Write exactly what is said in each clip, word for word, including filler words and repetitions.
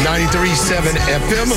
ninety-three point seven F M.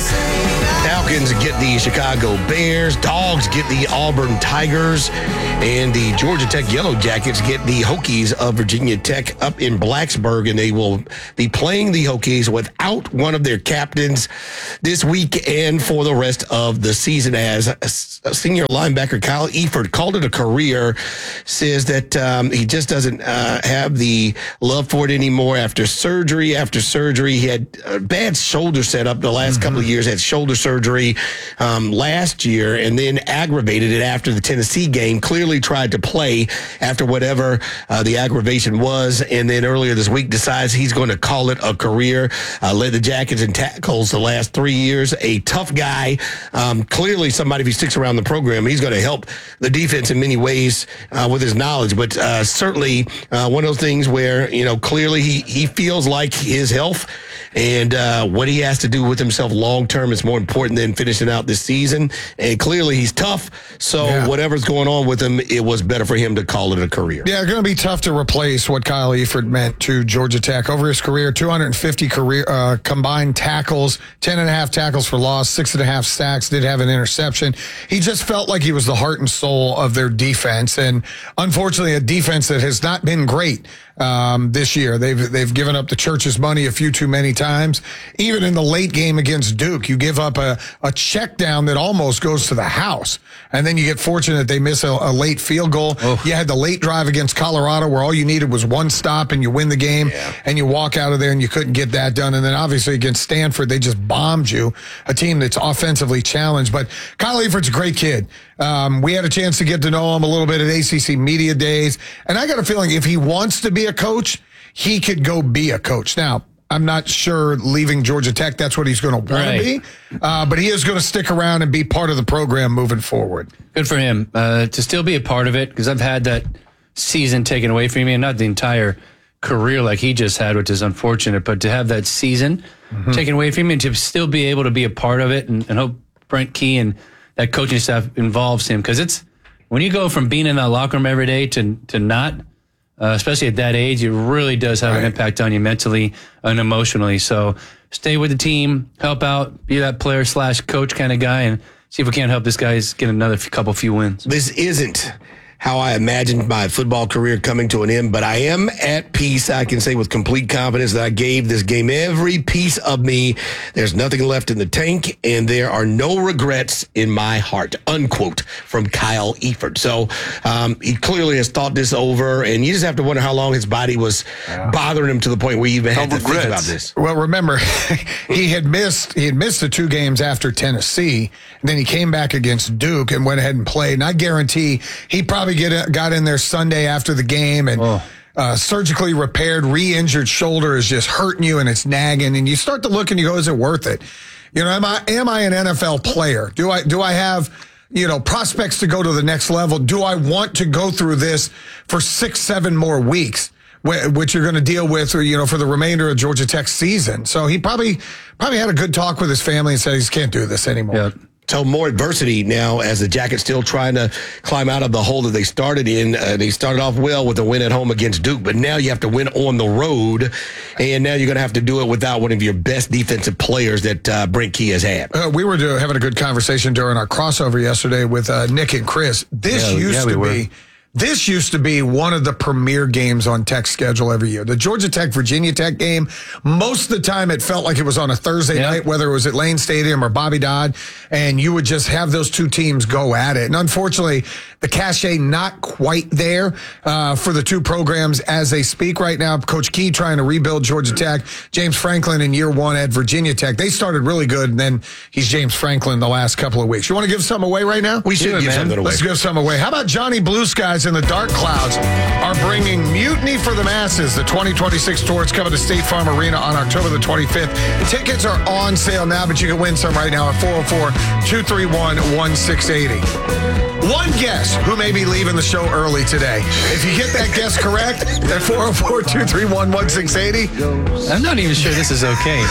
Falcons get the Chicago Bears. Dogs get the Auburn Tigers. And the Georgia Tech Yellow Jackets get the Hokies of Virginia Tech up in Blacksburg. And they will be playing the Hokies without one of their captains this week and for the rest of the season, as a senior linebacker Kyle Eford called it a career, says that um, he just doesn't uh, have the love for it anymore after surgery. After surgery, he had a bad shoulder setup the last mm-hmm. couple of years, had shoulder surgery um, last year, and then aggravated it after the Tennessee game. Clearly tried to play after whatever uh, the aggravation was, and then earlier this week decides he's going to call it a career. Uh, led the Jackets in tackles the last three years. A tough guy. Um, clearly somebody, if he sticks around the program, he's going to help the defense in many ways uh, with his knowledge. But uh, certainly uh, one of those things where, you know, clearly he, he feels like his health and uh, what he has to do with himself long term is more important than finishing out this season. And clearly he's tough. So yeah. whatever's going on with him, it was better for him to call it a career. Yeah, going to be tough to replace what Kyle Eford meant to Georgia Tech. Over his career, two hundred fifty career uh, combined tackles, ten and a half tackles for loss, six and a half sacks, did have an interception. He just felt like he was the heart and soul of their defense. And unfortunately, a defense that has not been great um, this year. They've, they've given up the church's money a few too many times. Even in the late game against Duke, you give up a, a check down that almost goes to the house. And then you get fortunate they miss a, a late field goal. Oh. You had the late drive against Colorado where all you needed was one stop and you win the game yeah. and you walk out of there and you couldn't get that done. And then obviously against Stanford, they just bombed you, a team that's offensively challenged. But Kyle Eford's a great kid. Um, we had a chance to get to know him a little bit at A C C Media Days. And I got a feeling if he wants to be a coach, he could go be a coach. Now, I'm not sure leaving Georgia Tech, that's what he's going to want right. to be. Uh, but he is going to stick around and be part of the program moving forward. Good for him uh, to still be a part of it, because I've had that season taken away from me, and not the entire career like he just had, which is unfortunate, but to have that season mm-hmm. taken away from me and to still be able to be a part of it, and, and hope Brent Key and that coaching staff involves him, because it's when you go from being in that locker room every day to to not, uh, especially at that age, it really does have right. an impact on you mentally and emotionally. So stay with the team, help out, be that player slash coach kind of guy, and see if we can't help this guy get another couple few wins. This isn't how I imagined my football career coming to an end, but I am at peace. I can say with complete confidence that I gave this game every piece of me. There's nothing left in the tank, and there are no regrets in my heart, unquote, from Kyle Eford. So um, he clearly has thought this over, and you just have to wonder how long his body was yeah. bothering him to the point where he even had no to regrets. think about this. Well, remember, he had missed he had missed the two games after Tennessee, and then he came back against Duke and went ahead and played. And I guarantee he probably Get, got in there Sunday after the game and oh. uh, surgically repaired, re-injured shoulder is just hurting you and it's nagging. And you start to look and you go, is it worth it? You know, am I am I an N F L player? Do I do I have, you know, prospects to go to the next level? Do I want to go through this for six, seven more weeks, which you're going to deal with, you know, for the remainder of Georgia Tech's season? So he probably probably had a good talk with his family and said he just can't do this anymore. Yeah. So more adversity now as the Jackets still trying to climb out of the hole that they started in. Uh, they started off well with a win at home against Duke, but now you have to win on the road, and now you're going to have to do it without one of your best defensive players that uh, Brent Key has had. Uh, we were do, having a good conversation during our crossover yesterday with uh, Nick and Chris. This yeah, used yeah, to we be... This used to be one of the premier games on Tech's schedule every year. The Georgia Tech, Virginia Tech game, most of the time it felt like it was on a Thursday yeah. night, whether it was at Lane Stadium or Bobby Dodd, and you would just have those two teams go at it. And unfortunately, the cachet not quite there uh, for the two programs as they speak right now. Coach Key trying to rebuild Georgia Tech. James Franklin in year one at Virginia Tech. They started really good, and then he's James Franklin the last couple of weeks. You want to give something away right now? We should give man. something away. Let's give something away. How about Johnny Blue Skies and the Dark Clouds are bringing Mutiny for the Masses, the twenty twenty-six tour. It's coming to State Farm Arena on October the twenty-fifth. Tickets are on sale now, but you can win some right now at four oh four, two three one, one six eight oh. One guess who may be leaving the show early today. If you get that guess correct at four oh four, two three one, one six eight oh. I'm not even sure this is okay.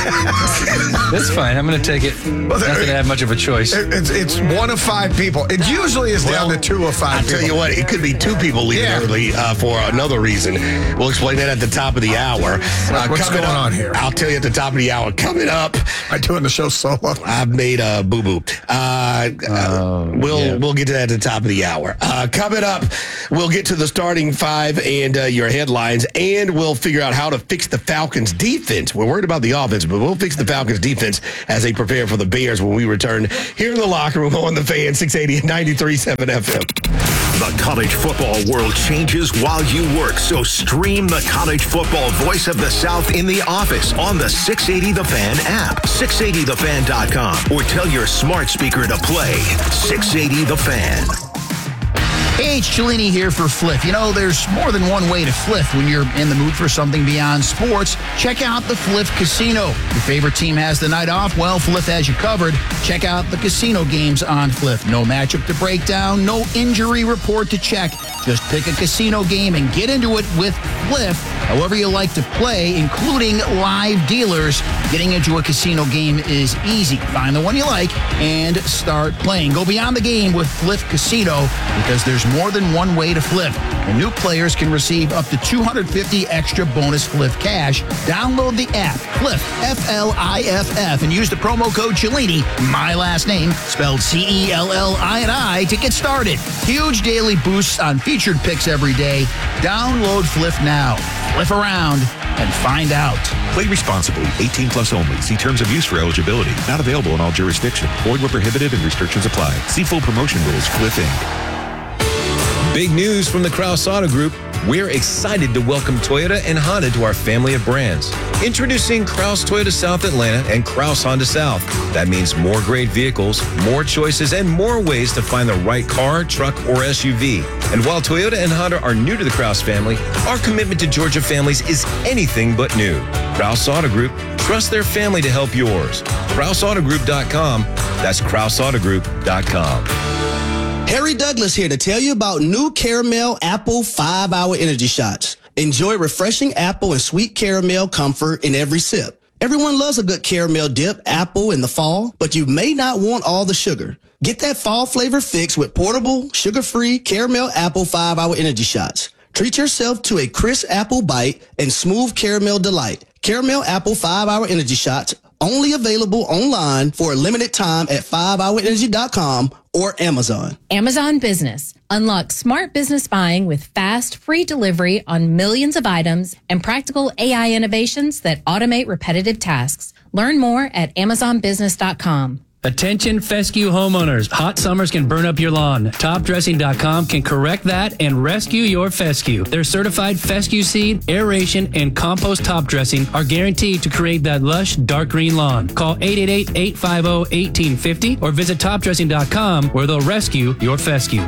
That's fine. I'm going to take it. Well, not going to have much of a choice. It, it's, it's one of five people. It usually is down well, to two of five I'll people. tell you what, it could be two people leaving Yeah. early uh, for another reason. We'll explain that at the top of the hour. Uh, What's coming going up- on here? I'll tell you at the top of the hour. Coming up, I'm doing the show solo. I've made a boo boo. Uh, uh, we'll yeah. we'll get to that at the top of the hour. Uh, coming up, we'll get to the starting five and uh, your headlines, and we'll figure out how to fix the Falcons' defense. We're worried about the offense, but we'll fix the Falcons' defense as they prepare for the Bears when we return here in the locker room on the Fan six eighty and ninety-three point seven F M. The college football world changes while you work, so stream the college football voice of the South in the office on the six eighty The Fan app, six eighty the fan dot com, or tell your smart speaker to play six eighty The Fan. Hey, it's Cellini here for Fliff. You know, there's more than one way to Fliff when you're in the mood for something beyond sports. Check out the Fliff Casino. Your favorite team has the night off? Well, Fliff has you covered. Check out the casino games on Fliff. No matchup to break down, no injury report to check. Just pick a casino game and get into it with Fliff. However you like to play, including live dealers. Getting into a casino game is easy. Find the one you like and start playing. Go beyond the game with Fliff Casino because there's more than one way to flip. And new players can receive up to two hundred fifty extra bonus Fliff cash. Download the app, Fliff, F L I F F, and use the promo code Cellini, my last name, spelled C E L L I N I, to get started. Huge daily boosts on featured picks every day. Download Fliff now. Fliff around and find out. Play responsibly. eighteen plus only. See terms of use for eligibility. Not available in all jurisdictions. Void where prohibited and restrictions apply. See full promotion rules. Fliff Incorporated. Big news from the Kraus Auto Group. We're excited to welcome Toyota and Honda to our family of brands. Introducing Kraus Toyota South Atlanta and Kraus Honda South. That means more great vehicles, more choices, and more ways to find the right car, truck, or S U V. And while Toyota and Honda are new to the Kraus family, our commitment to Georgia families is anything but new. Kraus Auto Group, trust their family to help yours. Kraus Auto Group dot com. That's Kraus Auto Group dot com. Harry Douglas here to tell you about new Caramel Apple five hour Energy Shots. Enjoy refreshing apple and sweet caramel comfort in every sip. Everyone loves a good caramel dip apple in the fall, but you may not want all the sugar. Get that fall flavor fix with portable, sugar-free Caramel Apple five hour Energy Shots. Treat yourself to a crisp apple bite and smooth caramel delight. Caramel Apple five hour Energy Shots, only available online for a limited time at five hour energy dot com or Amazon. Amazon Business. Unlock smart business buying with fast, free delivery on millions of items and practical A I innovations that automate repetitive tasks. Learn more at amazon business dot com. Attention fescue homeowners. Hot summers can burn up your lawn. top dressing dot com can correct that and rescue your fescue. Their certified fescue seed, aeration, and compost top dressing are guaranteed to create that lush, dark green lawn. Call eight eight eight, eight five zero, one eight five zero or visit top dressing dot com where they'll rescue your fescue.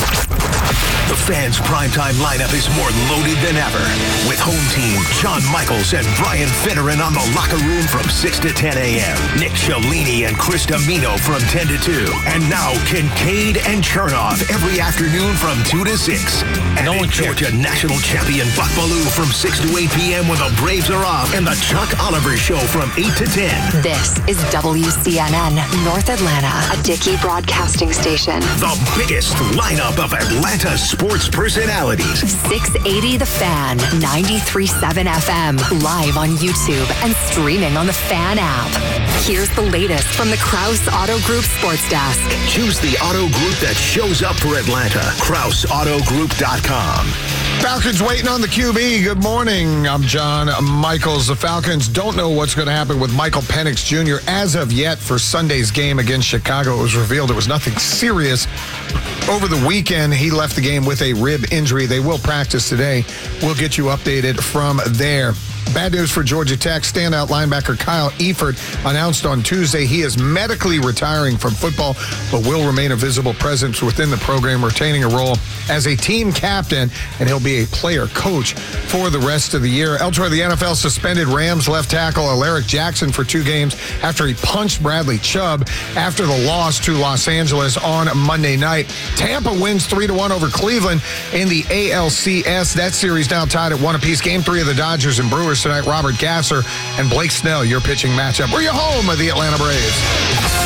The Fans' primetime lineup is more loaded than ever. With home team John Michaels and Brian Finneran on the locker room from six to ten a.m. Nick Cellini and Chris Domino from ten to two. And now Kincaid and Chernoff every afternoon from two to six. And no Georgia national champion Buck Bellew from six to eight p.m. when the Braves are off. And the Chuck Oliver Show from eight to ten. This is W C N N North Atlanta, a Dickey broadcasting station. The biggest lineup of Atlanta sports personalities. six eighty The Fan, ninety-three point seven F M, live on YouTube and streaming on the Fan app. Here's the latest from the Kraus Auto Group Sports Desk. Choose the auto group that shows up for Atlanta. Kraus Auto Group dot com. Falcons waiting on the Q B. Good morning. I'm John Michaels. The Falcons don't know what's going to happen with Michael Penix Junior as of yet for Sunday's game against Chicago. It was revealed it was nothing serious. Over the weekend, he left the game with a rib injury. They will practice today. We'll get you updated from there. Bad news for Georgia Tech. Standout linebacker Kyle Eifert announced on Tuesday he is medically retiring from football, but will remain a visible presence within the program, retaining a role as a team captain, and he'll be a player coach for the rest of the year. Elsewhere, the N F L suspended Rams left tackle Alaric Jackson for two games after he punched Bradley Chubb after the loss to Los Angeles on Monday night. Tampa wins three to one over Cleveland in the A L C S. That series now tied at one apiece. Game three of the Dodgers and Brewers tonight. Robert Gasser and Blake Snell, your pitching matchup. We're your home of the Atlanta Braves.